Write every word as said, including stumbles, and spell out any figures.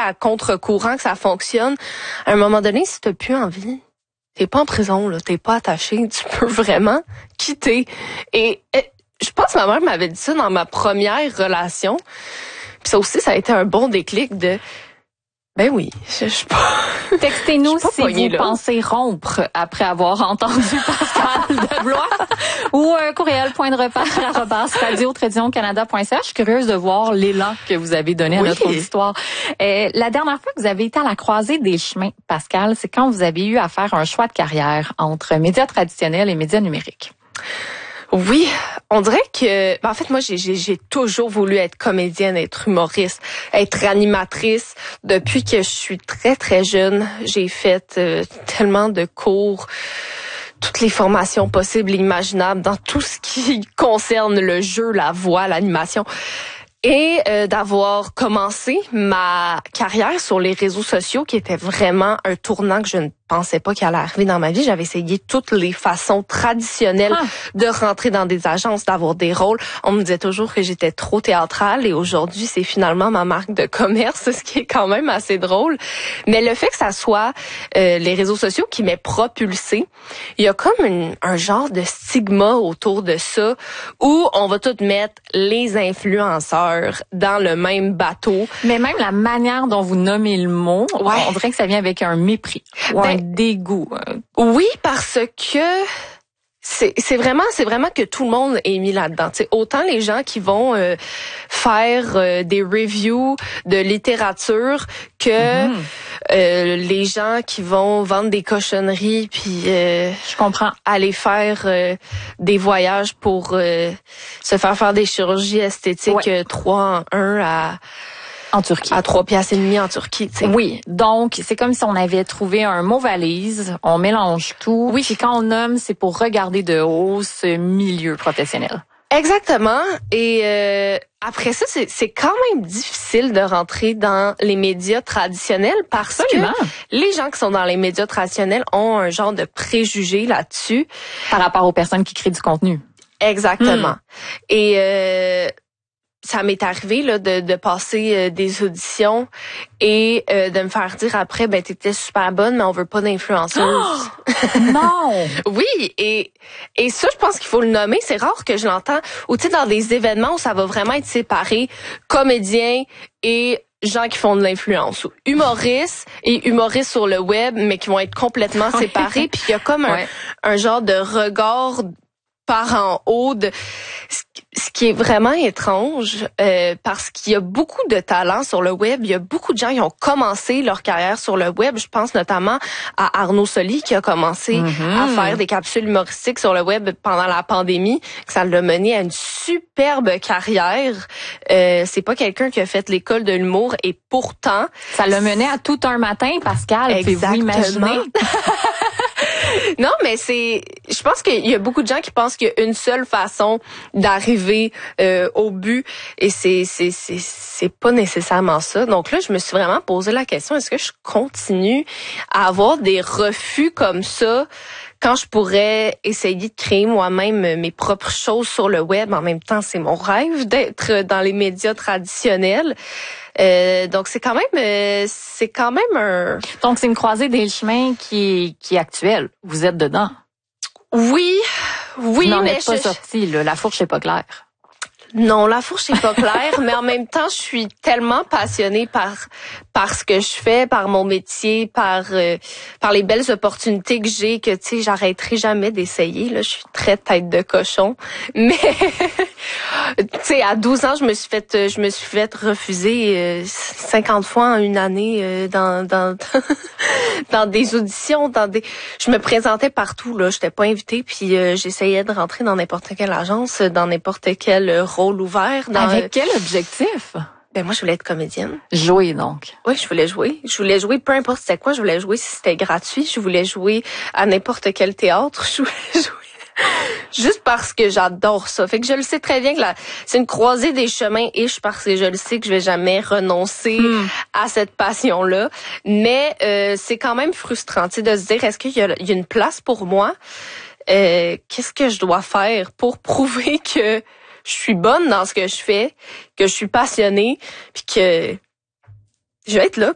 à contre-courant que ça fonctionne. À un moment donné, si t'as plus envie, t'es pas en prison, là, t'es pas attaché, tu peux vraiment quitter. Et, et je pense que ma mère m'avait dit ça dans ma première relation. Puis ça aussi, ça a été un bon déclic de ben oui, je suis pas. Textez-nous pas si poignée, vous là. pensez rompre après avoir entendu Pascal de Blois ou un courriel point de repère arobase radio tiret canada point c h. Je suis curieuse de voir l'élan que vous avez donné à Oui. notre auditoire. Euh, la dernière fois que vous avez été à la croisée des chemins, Pascal, c'est quand vous avez eu à faire un choix de carrière entre médias traditionnels et médias numériques. Oui, on dirait que, ben en fait, moi, j'ai, j'ai, j'ai toujours voulu être comédienne, être humoriste, être animatrice. Depuis que je suis très, très jeune, j'ai fait euh, tellement de cours, toutes les formations possibles et imaginables dans tout ce qui concerne le jeu, la voix, l'animation. Et euh, d'avoir commencé ma carrière sur les réseaux sociaux, qui était vraiment un tournant que je ne pensais pas qu'il allait arriver dans ma vie. J'avais essayé toutes les façons traditionnelles Ah. de rentrer dans des agences, d'avoir des rôles. On me disait toujours que j'étais trop théâtrale et aujourd'hui, c'est finalement ma marque de commerce, ce qui est quand même assez drôle. Mais le fait que ça soit euh, les réseaux sociaux qui m'aient propulsée, il y a comme une, un genre de stigma autour de ça où on va tout mettre les influenceurs dans le même bateau. Mais même la manière dont vous nommez le mot, Ouais. on dirait que ça vient avec un mépris ou Ben, un dégoût. Oui, parce que c'est c'est vraiment c'est vraiment que tout le monde est mis là-dedans. Tu sais, autant les gens qui vont euh, faire euh, des reviews de littérature que Mm-hmm. euh, les gens qui vont vendre des cochonneries puis euh, Je comprends. aller faire euh, des voyages pour euh, se faire faire des chirurgies esthétiques Ouais. euh, trois en un à En Turquie. à trois piastres et demi en Turquie. Tu sais. Oui, donc c'est comme si on avait trouvé un mot valise, on mélange tout. Oui. Puis quand on nomme, c'est pour regarder de haut ce milieu professionnel. Exactement. Et euh, après ça, c'est, c'est quand même difficile de rentrer dans les médias traditionnels parce Absolument. que les gens qui sont dans les médias traditionnels ont un genre de préjugés là-dessus. Par rapport aux personnes qui créent du contenu. Exactement. Hmm. Et euh, ça m'est arrivé là de, de passer euh, des auditions et euh, de me faire dire après, ben t'étais super bonne, mais on veut pas d'influenceuse. Non! Oui, et et ça, je pense qu'il faut le nommer. C'est rare que je l'entends. Ou tu sais, dans des événements où ça va vraiment être séparé, comédiens et gens qui font de l'influence, ou humoristes et humoristes sur le web, mais qui vont être complètement séparés. Puis il y a comme un, Ouais. un genre de regard par en haut de ce qui est vraiment étrange euh, parce qu'il y a beaucoup de talents sur le web. Il y a beaucoup de gens qui ont commencé leur carrière sur le web. Je pense notamment à Arnaud Soli qui a commencé Mm-hmm. à faire des capsules humoristiques sur le web pendant la pandémie. Que ça l'a mené à une superbe carrière. Euh, c'est pas quelqu'un qui a fait l'école de l'humour et pourtant... Ça l'a mené à tout un matin, Pascal. Pouvez-vous Exactement. imaginer? Non, mais c'est, je pense qu'il y a beaucoup de gens qui pensent qu'il y a une seule façon d'arriver euh, au but et c'est c'est c'est c'est pas nécessairement ça. Donc là, je me suis vraiment posé la question, est-ce que je continue à avoir des refus comme ça quand je pourrais essayer de créer moi-même mes propres choses sur le web? En même temps, c'est mon rêve d'être dans les médias traditionnels. Euh, donc c'est quand même euh, c'est quand même un Donc, c'est une croisée des chemins qui est, qui est actuelle. Vous êtes dedans. oui oui Vous n'en mais êtes pas je- sorti, là. La fourche n'est pas claire. Non, la fourche est pas claire, mais en même temps, je suis tellement passionnée par par ce que je fais, par mon métier, par euh, par les belles opportunités que j'ai que tu sais, j'arrêterai jamais d'essayer là, je suis très tête de cochon. Mais tu sais, à douze ans, je me suis fait je me suis fait refuser euh, cinquante fois en une année euh, dans dans dans des auditions, dans des je me présentais partout là, j'étais pas invitée puis euh, j'essayais de rentrer dans n'importe quelle agence, dans n'importe quel euh, rôle ouvert. Dans, Avec quel objectif? Ben moi, je voulais être comédienne. Jouer, donc. Oui, je voulais jouer. Je voulais jouer peu importe c'était quoi. Je voulais jouer si c'était gratuit. Je voulais jouer à n'importe quel théâtre. Je voulais jouer juste parce que j'adore ça. Fait que je le sais très bien que là, c'est une croisée des chemins ish parce que je le sais que je vais jamais renoncer Hmm. à cette passion-là. Mais euh, c'est quand même frustrant, tu sais, de se dire est-ce qu'il y a, il y a une place pour moi? Euh, qu'est-ce que je dois faire pour prouver que je suis bonne dans ce que je fais, que je suis passionnée, puis que je vais être là